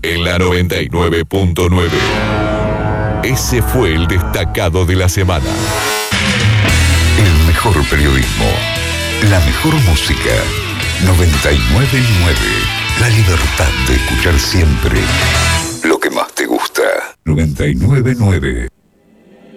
en la 99.9. Ese fue el destacado de la semana. El mejor periodismo, la mejor música. 99.9. La libertad de escuchar siempre lo que más te gusta. 99.9.